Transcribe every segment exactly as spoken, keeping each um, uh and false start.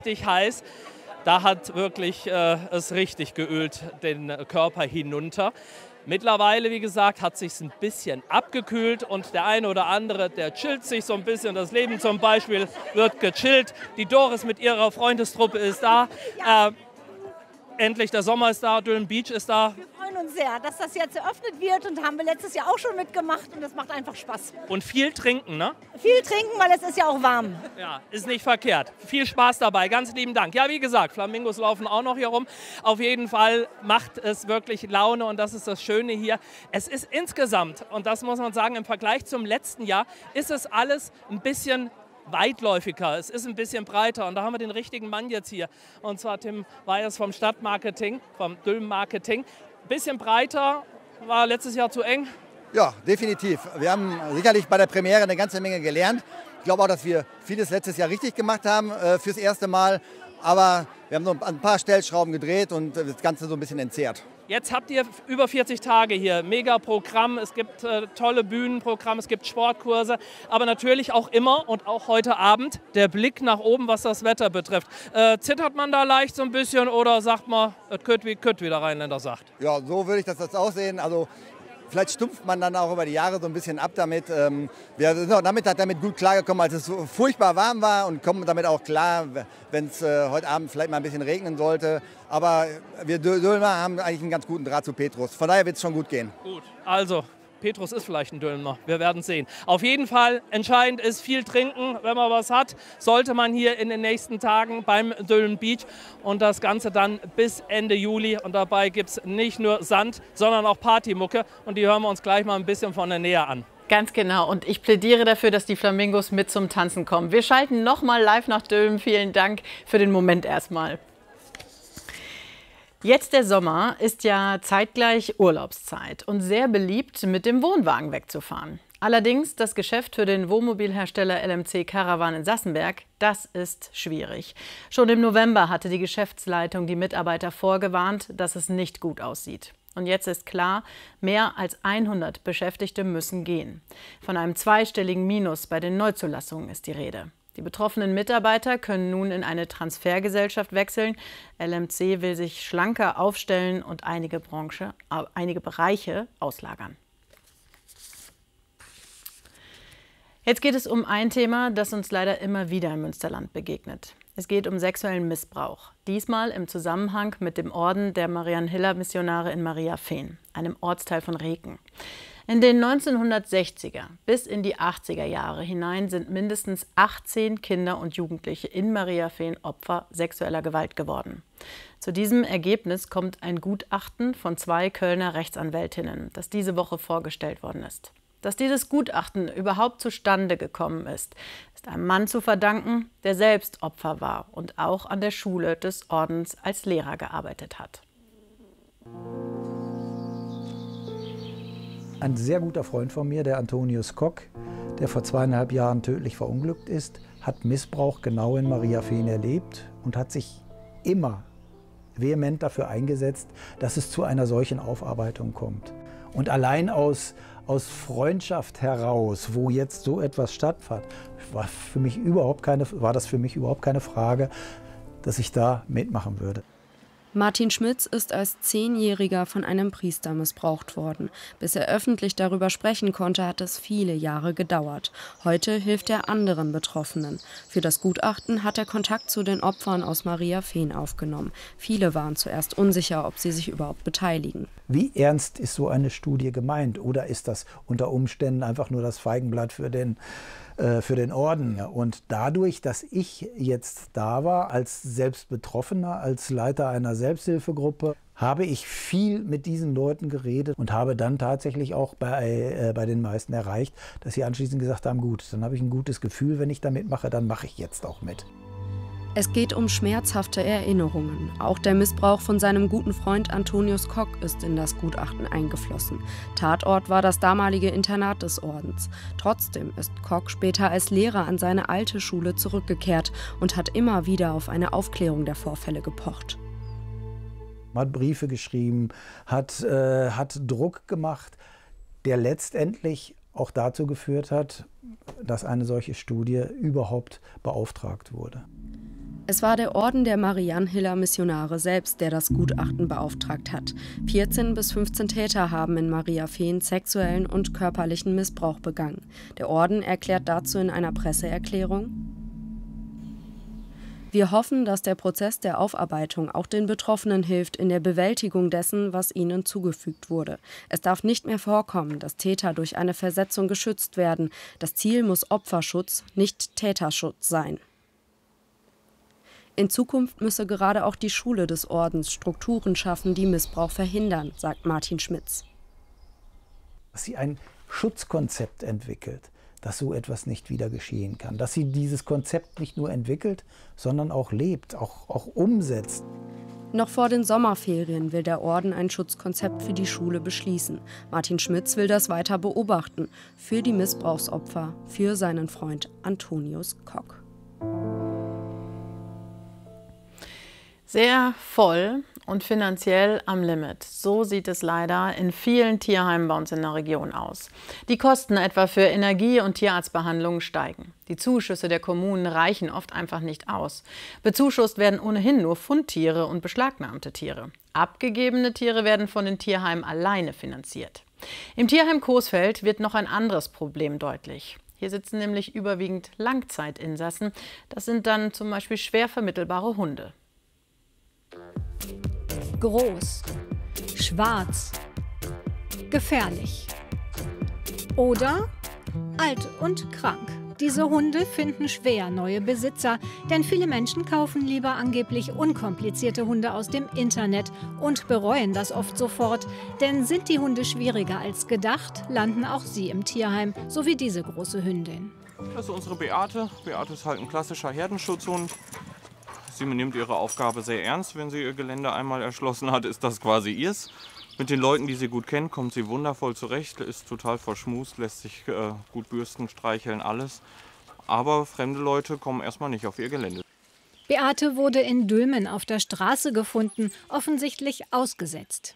richtig heiß. Da hat wirklich äh, es richtig geölt, den Körper hinunter. Mittlerweile, wie gesagt, hat sich ein bisschen abgekühlt und der eine oder andere, der chillt sich so ein bisschen. Das Leben zum Beispiel wird gechillt. Die Doris mit ihrer Freundestruppe ist da. Äh, endlich, der Sommer ist da, Dülmen Beach ist da. Wir freuen uns sehr, dass das jetzt eröffnet wird und haben wir letztes Jahr auch schon mitgemacht und das macht einfach Spaß. Und viel trinken, ne? Viel trinken, weil es ist ja auch warm. Ja, ist nicht verkehrt. Viel Spaß dabei, ganz lieben Dank. Ja, wie gesagt, Flamingos laufen auch noch hier rum. Auf jeden Fall macht es wirklich Laune und das ist das Schöne hier. Es ist insgesamt, und das muss man sagen, im Vergleich zum letzten Jahr, ist es alles ein bisschen weitläufiger, es ist ein bisschen breiter und da haben wir den richtigen Mann jetzt hier. Und zwar Tim Weyers vom Stadtmarketing, vom Dülmen Marketing. Bisschen breiter, war letztes Jahr zu eng. Ja, definitiv. Wir haben sicherlich bei der Premiere eine ganze Menge gelernt. Ich glaube auch, dass wir vieles letztes Jahr richtig gemacht haben äh, fürs erste Mal. Aber wir haben so ein paar Stellschrauben gedreht und das Ganze so ein bisschen entzerrt. Jetzt habt ihr über vierzig Tage hier, mega Programm, es gibt äh, tolle Bühnenprogramme, es gibt Sportkurse, aber natürlich auch immer und auch heute Abend der Blick nach oben, was das Wetter betrifft. Äh, zittert man da leicht so ein bisschen oder sagt man, es könnte wie könnte, wie der Rheinländer sagt? Ja, so würde ich das jetzt auch sehen. Also vielleicht stumpft man dann auch über die Jahre so ein bisschen ab damit. Ähm, wir sind auch damit, damit gut klargekommen, als es so furchtbar warm war und kommen damit auch klar, wenn es äh, heute Abend vielleicht mal ein bisschen regnen sollte. Aber wir Dülmer haben eigentlich einen ganz guten Draht zu Petrus. Von daher wird es schon gut gehen. Gut, also Petrus ist vielleicht ein Dülmer, wir werden sehen. Auf jeden Fall entscheidend ist viel trinken, wenn man was hat, sollte man hier in den nächsten Tagen beim Dülmen Beach und das Ganze dann bis Ende Juli. Und dabei gibt es nicht nur Sand, sondern auch Partymucke und die hören wir uns gleich mal ein bisschen von der Nähe an. Ganz genau. Und ich plädiere dafür, dass die Flamingos mit zum Tanzen kommen. Wir schalten nochmal live nach Dülmen. Vielen Dank für den Moment erstmal. Jetzt der Sommer ist ja zeitgleich Urlaubszeit und sehr beliebt, mit dem Wohnwagen wegzufahren. Allerdings das Geschäft für den Wohnmobilhersteller L M C Caravan in Sassenberg, das ist schwierig. Schon im November hatte die Geschäftsleitung die Mitarbeiter vorgewarnt, dass es nicht gut aussieht. Und jetzt ist klar, mehr als hundert Beschäftigte müssen gehen. Von einem zweistelligen Minus bei den Neuzulassungen ist die Rede. Die betroffenen Mitarbeiter können nun in eine Transfergesellschaft wechseln. L M C will sich schlanker aufstellen und einige, Branche, äh, einige Bereiche auslagern. Jetzt geht es um ein Thema, das uns leider immer wieder im Münsterland begegnet. Es geht um sexuellen Missbrauch. Diesmal im Zusammenhang mit dem Orden der Marianhilla-Missionare in Mariafehn, einem Ortsteil von Reken. In den neunzehnhundertsechziger bis in die achtziger Jahre hinein sind mindestens achtzehn Kinder und Jugendliche in Mariafehn Opfer sexueller Gewalt geworden. Zu diesem Ergebnis kommt ein Gutachten von zwei Kölner Rechtsanwältinnen, das diese Woche vorgestellt worden ist. Dass dieses Gutachten überhaupt zustande gekommen ist, ist einem Mann zu verdanken, der selbst Opfer war und auch an der Schule des Ordens als Lehrer gearbeitet hat. Ein sehr guter Freund von mir, der Antonius Kock, der vor zweieinhalb Jahren tödlich verunglückt ist, hat Missbrauch genau in Mariafehn erlebt und hat sich immer vehement dafür eingesetzt, dass es zu einer solchen Aufarbeitung kommt. Und allein aus, aus Freundschaft heraus, wo jetzt so etwas stattfand, war, für mich überhaupt keine, war das für mich überhaupt keine Frage, dass ich da mitmachen würde. Martin Schmitz ist als Zehnjähriger von einem Priester missbraucht worden. Bis er öffentlich darüber sprechen konnte, hat es viele Jahre gedauert. Heute hilft er anderen Betroffenen. Für das Gutachten hat er Kontakt zu den Opfern aus Mariafehn aufgenommen. Viele waren zuerst unsicher, ob sie sich überhaupt beteiligen. Wie ernst ist so eine Studie gemeint? Oder ist das unter Umständen einfach nur das Feigenblatt für den für den Orden? Und dadurch, dass ich jetzt da war, als Selbstbetroffener, als Leiter einer Selbsthilfegruppe, habe ich viel mit diesen Leuten geredet und habe dann tatsächlich auch bei, äh, bei den meisten erreicht, dass sie anschließend gesagt haben, gut, dann habe ich ein gutes Gefühl, wenn ich da mitmache, dann mache ich jetzt auch mit. Es geht um schmerzhafte Erinnerungen. Auch der Missbrauch von seinem guten Freund Antonius Kock ist in das Gutachten eingeflossen. Tatort war das damalige Internat des Ordens. Trotzdem ist Kock später als Lehrer an seine alte Schule zurückgekehrt und hat immer wieder auf eine Aufklärung der Vorfälle gepocht. Man hat Briefe geschrieben, hat, äh, hat Druck gemacht, der letztendlich auch dazu geführt hat, dass eine solche Studie überhaupt beauftragt wurde. Es war der Orden der Mariannhiller Missionare selbst, der das Gutachten beauftragt hat. vierzehn bis fünfzehn Täter haben in Mariafehn sexuellen und körperlichen Missbrauch begangen. Der Orden erklärt dazu in einer Presseerklärung: Wir hoffen, dass der Prozess der Aufarbeitung auch den Betroffenen hilft in der Bewältigung dessen, was ihnen zugefügt wurde. Es darf nicht mehr vorkommen, dass Täter durch eine Versetzung geschützt werden. Das Ziel muss Opferschutz, nicht Täterschutz sein. In Zukunft müsse gerade auch die Schule des Ordens Strukturen schaffen, die Missbrauch verhindern, sagt Martin Schmitz. Dass sie ein Schutzkonzept entwickelt, dass so etwas nicht wieder geschehen kann. Dass sie dieses Konzept nicht nur entwickelt, sondern auch lebt, auch, auch umsetzt. Noch vor den Sommerferien will der Orden ein Schutzkonzept für die Schule beschließen. Martin Schmitz will das weiter beobachten. Für die Missbrauchsopfer, für seinen Freund Antonius Kock. Sehr voll und finanziell am Limit. So sieht es leider in vielen Tierheimen bei uns in der Region aus. Die Kosten etwa für Energie- und Tierarztbehandlungen steigen. Die Zuschüsse der Kommunen reichen oft einfach nicht aus. Bezuschusst werden ohnehin nur Fundtiere und beschlagnahmte Tiere. Abgegebene Tiere werden von den Tierheimen alleine finanziert. Im Tierheim Coesfeld wird noch ein anderes Problem deutlich. Hier sitzen nämlich überwiegend Langzeitinsassen. Das sind dann zum Beispiel schwer vermittelbare Hunde. Groß, schwarz, gefährlich oder alt und krank. Diese Hunde finden schwer neue Besitzer, denn viele Menschen kaufen lieber angeblich unkomplizierte Hunde aus dem Internet und bereuen das oft sofort. Denn sind die Hunde schwieriger als gedacht, landen auch sie im Tierheim, so wie diese große Hündin. Das ist unsere Beate. Beate ist halt ein klassischer Herdenschutzhund. Sie nimmt ihre Aufgabe sehr ernst. Wenn sie ihr Gelände einmal erschlossen hat, ist das quasi ihrs. Mit den Leuten, die sie gut kennt, kommt sie wundervoll zurecht, ist total verschmust, lässt sich äh, gut bürsten, streicheln, alles. Aber fremde Leute kommen erstmal nicht auf ihr Gelände. Beate wurde in Dülmen auf der Straße gefunden, offensichtlich ausgesetzt.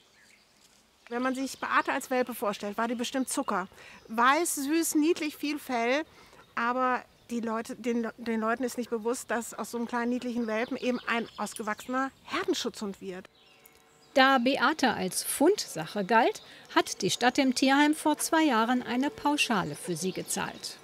Wenn man sich Beate als Welpe vorstellt, war die bestimmt Zucker. Weiß, süß, niedlich, viel Fell, aber Die Leute, den, den Leuten ist nicht bewusst, dass aus so einem kleinen niedlichen Welpen eben ein ausgewachsener Herdenschutzhund wird. Da Beate als Fundsache galt, hat die Stadt dem Tierheim vor zwei Jahren eine Pauschale für sie gezahlt.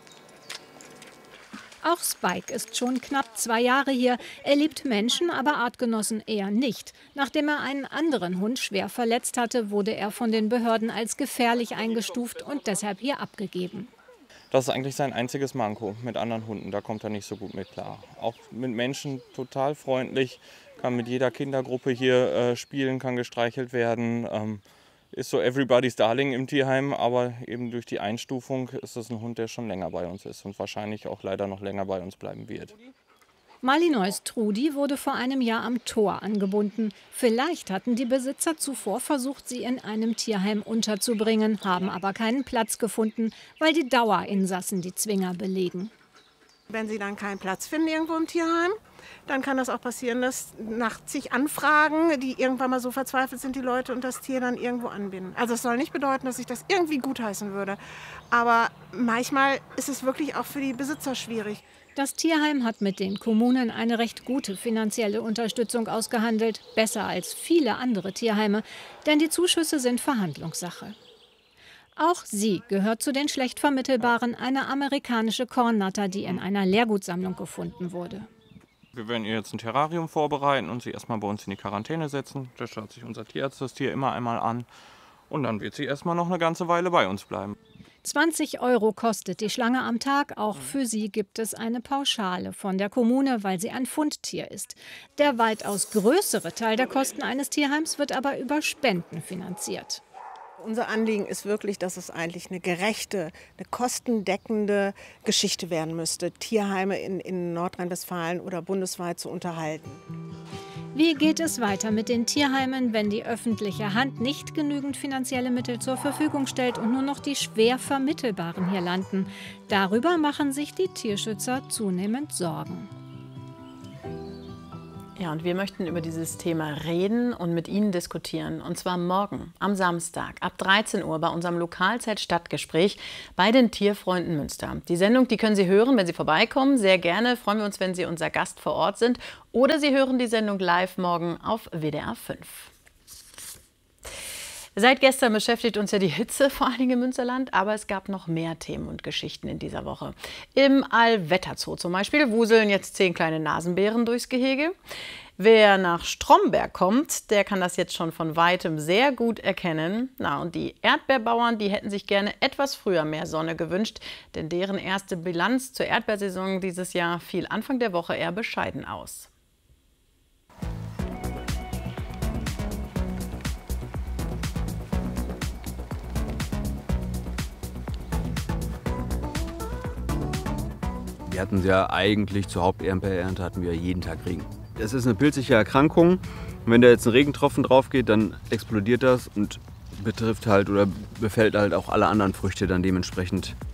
Auch Spike ist schon knapp zwei Jahre hier. Er liebt Menschen, aber Artgenossen eher nicht. Nachdem er einen anderen Hund schwer verletzt hatte, wurde er von den Behörden als gefährlich eingestuft und deshalb hier abgegeben. Das ist eigentlich sein einziges Manko mit anderen Hunden. Da kommt er nicht so gut mit klar. Auch mit Menschen total freundlich, kann mit jeder Kindergruppe hier äh, spielen, kann gestreichelt werden. Ähm, ist so everybody's darling im Tierheim, aber eben durch die Einstufung ist es ein Hund, der schon länger bei uns ist und wahrscheinlich auch leider noch länger bei uns bleiben wird. Malinois Trudi wurde vor einem Jahr am Tor angebunden. Vielleicht hatten die Besitzer zuvor versucht, sie in einem Tierheim unterzubringen, haben aber keinen Platz gefunden, weil die Dauerinsassen die Zwinger belegen. Wenn sie dann keinen Platz finden irgendwo im Tierheim, dann kann das auch passieren, dass nach zig Anfragen, die irgendwann mal so verzweifelt sind, die Leute und das Tier dann irgendwo anbinden. Also es soll nicht bedeuten, dass ich das irgendwie gutheißen würde, aber manchmal ist es wirklich auch für die Besitzer schwierig. Das Tierheim hat mit den Kommunen eine recht gute finanzielle Unterstützung ausgehandelt, besser als viele andere Tierheime, denn die Zuschüsse sind Verhandlungssache. Auch sie gehört zu den schlecht vermittelbaren, eine amerikanische Kornnatter, die in einer Lehrgutsammlung gefunden wurde. Wir werden ihr jetzt ein Terrarium vorbereiten und sie erstmal bei uns in die Quarantäne setzen. Da schaut sich unser Tierarzt das Tier immer einmal an und dann wird sie erstmal noch eine ganze Weile bei uns bleiben. zwanzig Euro kostet die Schlange am Tag. Auch für sie gibt es eine Pauschale von der Kommune, weil sie ein Fundtier ist. Der weitaus größere Teil der Kosten eines Tierheims wird aber über Spenden finanziert. Unser Anliegen ist wirklich, dass es eigentlich eine gerechte, eine kostendeckende Geschichte werden müsste, Tierheime in, in Nordrhein-Westfalen oder bundesweit zu unterhalten. Wie geht es weiter mit den Tierheimen, wenn die öffentliche Hand nicht genügend finanzielle Mittel zur Verfügung stellt und nur noch die schwer Vermittelbaren hier landen? Darüber machen sich die Tierschützer zunehmend Sorgen. Ja, und wir möchten über dieses Thema reden und mit Ihnen diskutieren. Und zwar morgen am Samstag ab dreizehn Uhr bei unserem Lokalzeit-Stadtgespräch bei den Tierfreunden Münster. Die Sendung, die können Sie hören, wenn Sie vorbeikommen. Sehr gerne freuen wir uns, wenn Sie unser Gast vor Ort sind. Oder Sie hören die Sendung live morgen auf W D R fünf. Seit gestern beschäftigt uns ja die Hitze vor allen Dingen im Münsterland, aber es gab noch mehr Themen und Geschichten in dieser Woche. Im Allwetterzoo zum Beispiel wuseln jetzt zehn kleine Nasenbären durchs Gehege. Wer nach Stromberg kommt, der kann das jetzt schon von Weitem sehr gut erkennen. Na, und die Erdbeerbauern, die hätten sich gerne etwas früher mehr Sonne gewünscht, denn deren erste Bilanz zur Erdbeersaison dieses Jahr fiel Anfang der Woche eher bescheiden aus. Wir hatten ja eigentlich zur Haupterdbeerernte hatten wir jeden Tag Regen. Es ist eine pilzige Erkrankung. Wenn da jetzt ein Regentropfen drauf geht, dann explodiert das und betrifft halt oder befällt halt auch alle anderen Früchte dann dementsprechend